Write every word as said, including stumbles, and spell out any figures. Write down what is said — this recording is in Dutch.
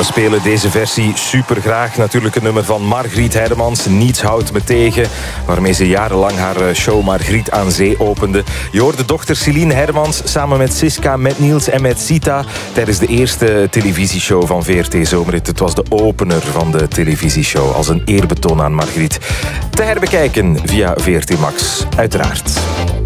we spelen deze versie super graag. Natuurlijk een nummer van Margriet Hermans, Niets houdt me tegen, waarmee ze jarenlang haar show Margriet aan Zee opende. Je hoorde dochter Celine Hermans samen met Siska, met Niels en met Sita tijdens de eerste televisieshow van V R T Zomerhit. Het was de opener van de televisieshow als een eerbetoon aan Margriet. Te herbekijken via V R T Max, uiteraard.